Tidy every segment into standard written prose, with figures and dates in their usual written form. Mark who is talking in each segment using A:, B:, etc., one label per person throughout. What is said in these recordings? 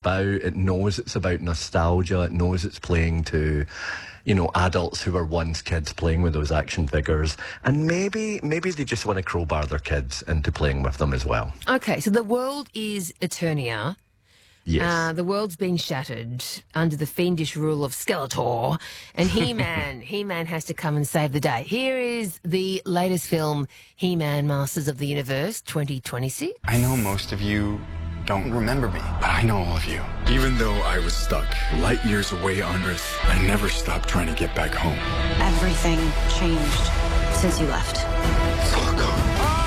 A: about. It knows it's about nostalgia. It knows it's playing to, adults who were once kids playing with those action figures. And maybe they just want to crowbar their kids into playing with them as well.
B: Okay, so the world is Eternia.
A: Yes.
B: The world's been shattered under the fiendish rule of Skeletor, and He-Man has to come and save the day. Here is the latest film, He-Man Masters of the Universe 2026.
C: I know most of you don't remember me, but I know all of you. Even though I was stuck light years away on Earth, I never stopped trying to get back home.
D: Everything changed since you left.
C: Fuck off.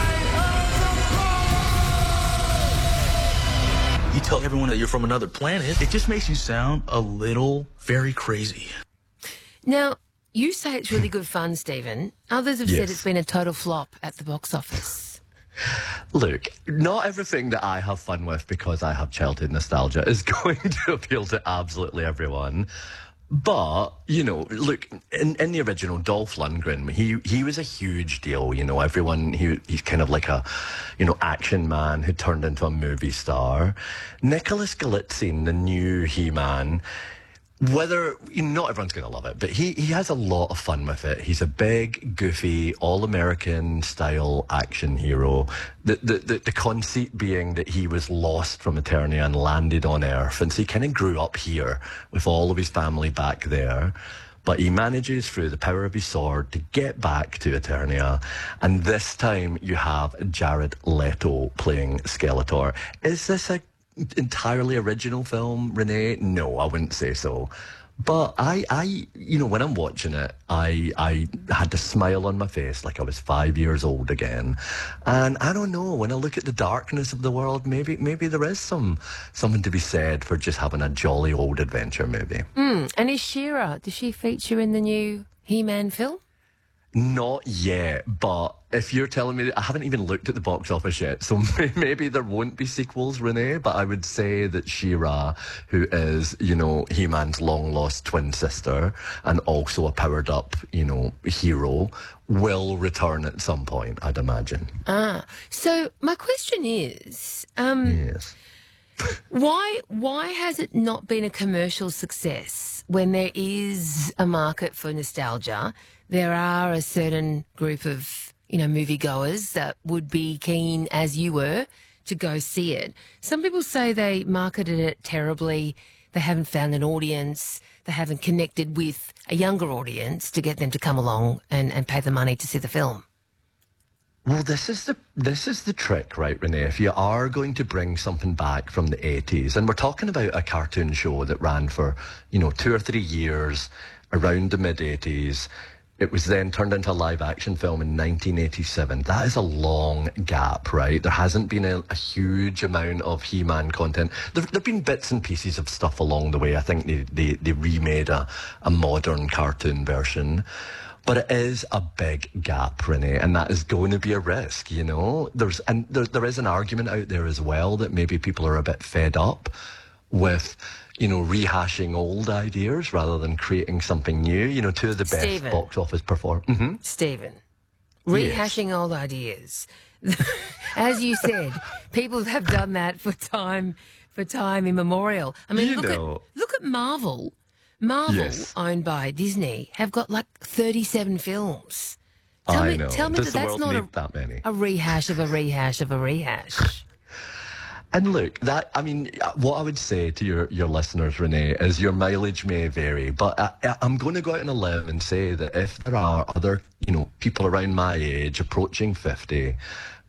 E: You tell everyone that you're from another planet, it just makes you sound a little very crazy.
B: Now, you say it's really good fun, Stephen. Others have said
A: Yes.
B: it's been a total flop at the box office.
A: Look, not everything that I have fun with because I have childhood nostalgia is going to appeal to absolutely everyone. But, look, in the original, Dolph Lundgren, he was a huge deal, everyone, he's kind of like a, action man who turned into a movie star. Nicholas Galitzine, the new He-Man, whether, not everyone's going to love it, but he has a lot of fun with it. He's a big, goofy, all-American style action hero. The conceit being that he was lost from Eternia and landed on Earth. And so he kind of grew up here with all of his family back there. But he manages, through the power of his sword, to get back to Eternia. And this time you have Jared Leto playing Skeletor. Is this a entirely original film, Renee? No, I wouldn't say so. But I when I'm watching it, I had to smile on my face like I was 5 years old again. And I don't know, when I look at the darkness of the world, maybe there is something to be said for just having a jolly old adventure movie.
B: And is She-Ra, does she feature in the new He-Man film?
A: Not yet, but if you're telling me, I haven't even looked at the box office yet, so maybe there won't be sequels, Renee, but I would say that She-Ra, who is, He-Man's long-lost twin sister and also a powered-up, hero, will return at some point, I'd imagine.
B: So my question is,
A: Yes.
B: why has it not been a commercial success when there is a market for nostalgia? There are a certain group of, moviegoers that would be keen, as you were, to go see it. Some people say they marketed it terribly. They haven't found an audience. They haven't connected with a younger audience to get them to come along and pay the money to see the film.
A: Well, this is the trick, right, Renee? If you are going to bring something back from the 80s, and we're talking about a cartoon show that ran for, 2 or 3 years around the mid-80s, it was then turned into a live-action film in 1987. That is a long gap, right? There hasn't been a huge amount of He-Man content. There have been bits and pieces of stuff along the way. I think they remade a modern cartoon version. But it is a big gap, Renee, and that is going to be a risk, There is an argument out there as well that maybe people are a bit fed up with, rehashing old ideas rather than creating something new. Two of the best
B: Stephen.
A: box office performers.
B: Stephen, rehashing old ideas. As you said, people have done that for time immemorial. I mean, look at Marvel. Marvel,
A: Yes.
B: owned by Disney, have got like 37 films. Tell me
A: Does
B: that
A: the
B: that's
A: world
B: not
A: need that many?
B: a rehash of a rehash of a rehash.
A: And look, what I would say to your listeners, Renee, is your mileage may vary, but I'm going to go out on a limb and say that if there are other, people around my age, approaching 50,